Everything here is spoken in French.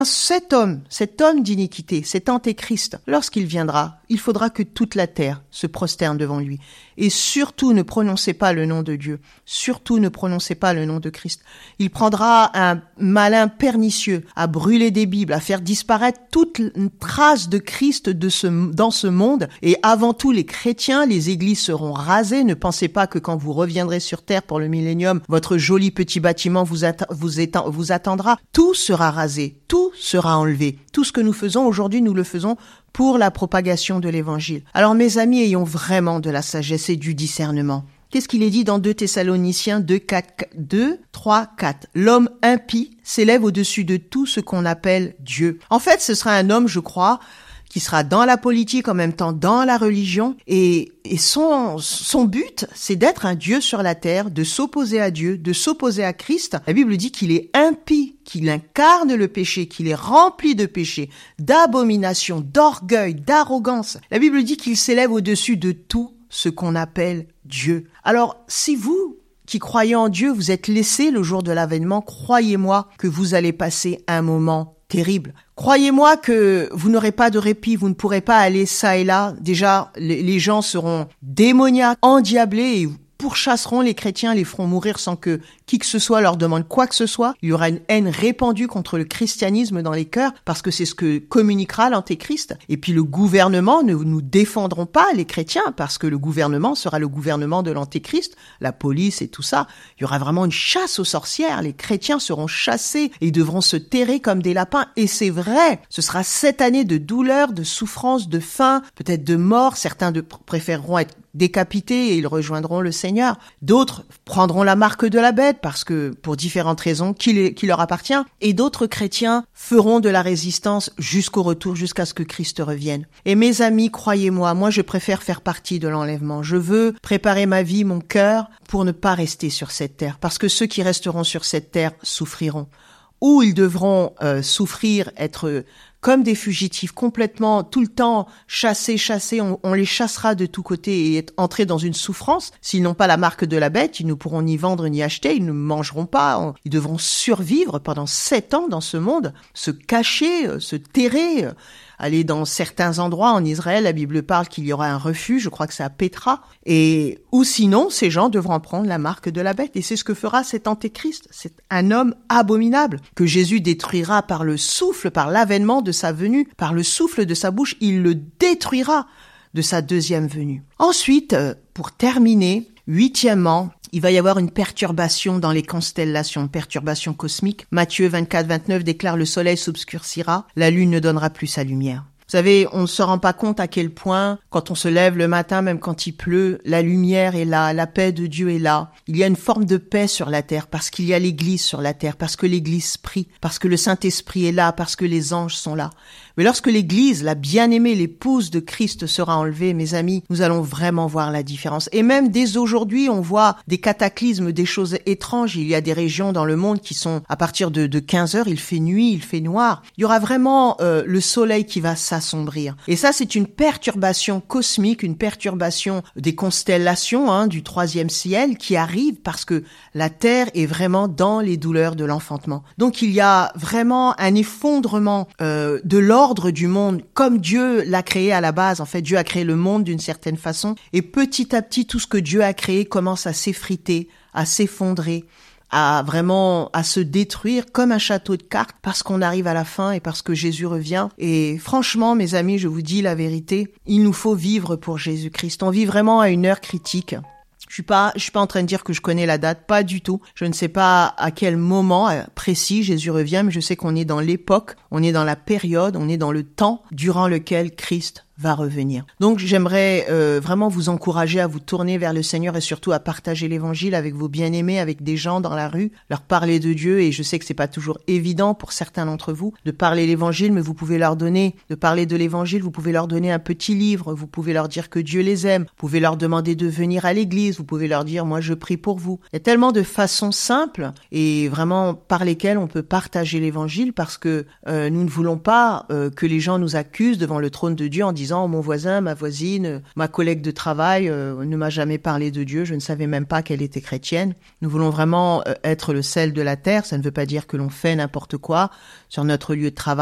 Cet homme d'iniquité, cet antéchrist, lorsqu'il viendra, il faudra que toute la terre se prosterne devant lui. Et surtout, ne prononcez pas le nom de Dieu. Surtout, ne prononcez pas le nom de Christ. Il prendra un malin pernicieux à brûler des Bibles, à faire disparaître toute une trace de Christ dans ce monde. Et avant tout, les chrétiens, les églises seront rasées. Ne pensez pas que quand vous reviendrez sur terre pour le millénium, votre joli petit bâtiment vous attendra. Tout sera rasé. Tout sera enlevé. Tout ce que nous faisons aujourd'hui, nous le faisons pour la propagation de l'évangile. Alors mes amis, ayons vraiment de la sagesse et du discernement. Qu'est-ce qu'il est dit dans 2 Thessaloniciens 2, 3, 4 ? L'homme impie s'élève au-dessus de tout ce qu'on appelle Dieu. En fait, ce sera un homme, je crois, qui sera dans la politique, en même temps dans la religion, et son but, c'est d'être un Dieu sur la terre, de s'opposer à Dieu, de s'opposer à Christ. La Bible dit qu'il est impie, qu'il incarne le péché, qu'il est rempli de péché, d'abomination, d'orgueil, d'arrogance. La Bible dit qu'il s'élève au-dessus de tout ce qu'on appelle Dieu. Alors, si vous, qui croyez en Dieu, vous êtes laissés le jour de l'avènement, croyez-moi que vous allez passer un moment terrible. Croyez-moi que vous n'aurez pas de répit, vous ne pourrez pas aller ça et là. Déjà, les gens seront démoniaques, endiablés et pourchasseront les chrétiens, les feront mourir sans que qui que ce soit leur demande quoi que ce soit. Il y aura une haine répandue contre le christianisme dans les cœurs parce que c'est ce que communiquera l'antéchrist. Et puis le gouvernement, ne nous défendront pas les chrétiens parce que le gouvernement sera le gouvernement de l'antéchrist, la police et tout ça. Il y aura vraiment une chasse aux sorcières. Les chrétiens seront chassés et devront se terrer comme des lapins. Et c'est vrai, ce sera 7 années de douleur, de souffrance, de faim, peut-être de mort. Certains préféreront être décapités et ils rejoindront le Seigneur. D'autres prendront la marque de la bête parce que pour différentes raisons qui leur appartient. Et d'autres chrétiens feront de la résistance jusqu'au retour, jusqu'à ce que Christ revienne. Et mes amis, croyez-moi, moi je préfère faire partie de l'enlèvement. Je veux préparer ma vie, mon cœur, pour ne pas rester sur cette terre. Parce que ceux qui resteront sur cette terre souffriront. Ou ils devront souffrir, être comme des fugitifs, complètement, tout le temps chassés, on les chassera de tous côtés et entrer dans une souffrance. S'ils n'ont pas la marque de la bête, ils ne pourront ni vendre ni acheter, ils ne mangeront pas, ils devront survivre pendant 7 ans dans ce monde, se cacher, se terrer, aller dans certains endroits en Israël. La Bible parle qu'il y aura un refuge, je crois que c'est à Pétra, ou sinon, ces gens devront prendre la marque de la bête. Et c'est ce que fera cet antéchrist. C'est un homme abominable que Jésus détruira par le souffle, par l'avènement de sa venue, par le souffle de sa bouche. Il le détruira de sa deuxième venue. Ensuite, pour terminer, 8e, il va y avoir une perturbation dans les constellations, une perturbation cosmique. Matthieu 24, 29 déclare: le soleil s'obscurcira, la lune ne donnera plus sa lumière. Vous savez, on ne se rend pas compte à quel point, quand on se lève le matin, même quand il pleut, la lumière est là, la paix de Dieu est là. Il y a une forme de paix sur la terre, parce qu'il y a l'Église sur la terre, parce que l'Église prie, parce que le Saint-Esprit est là, parce que les anges sont là. Mais lorsque l'Église, la bien-aimée, l'épouse de Christ sera enlevée, mes amis, nous allons vraiment voir la différence. Et même dès aujourd'hui, on voit des cataclysmes, des choses étranges. Il y a des régions dans le monde qui sont, à partir de 15 heures, il fait nuit, il fait noir. Il y aura vraiment le soleil qui va s'assombrir. Et ça, c'est une perturbation cosmique, une perturbation des constellations, du 3e ciel qui arrive parce que la terre est vraiment dans les douleurs de l'enfantement. Donc il y a vraiment un effondrement de l'ordre du monde comme Dieu l'a créé à la base. En fait, Dieu a créé le monde d'une certaine façon et petit à petit, tout ce que Dieu a créé commence à s'effriter, à s'effondrer, à se détruire comme un château de cartes parce qu'on arrive à la fin et parce que Jésus revient. Et franchement, mes amis, je vous dis la vérité, il nous faut vivre pour Jésus-Christ. On vit vraiment à une heure critique. Je suis pas en train de dire que je connais la date, pas du tout. Je ne sais pas à quel moment précis Jésus revient, mais je sais qu'on est dans l'époque, on est dans la période, on est dans le temps durant lequel Christ va revenir. Donc j'aimerais vraiment vous encourager à vous tourner vers le Seigneur et surtout à partager l'évangile avec vos bien-aimés, avec des gens dans la rue, leur parler de Dieu. Et je sais que c'est pas toujours évident pour certains d'entre vous de parler l'évangile, mais vous pouvez de parler de l'évangile, vous pouvez leur donner un petit livre, vous pouvez leur dire que Dieu les aime, vous pouvez leur demander de venir à l'église, vous pouvez leur dire moi je prie pour vous. Il y a tellement de façons simples et vraiment par lesquelles on peut partager l'évangile parce que nous ne voulons pas que les gens nous accusent devant le trône de Dieu en disant disant mon voisin, ma voisine, ma collègue de travail ne m'a jamais parlé de Dieu, je ne savais même pas qu'elle était chrétienne. Nous voulons vraiment être le sel de la terre, ça ne veut pas dire que l'on fait n'importe quoi sur notre lieu de travail.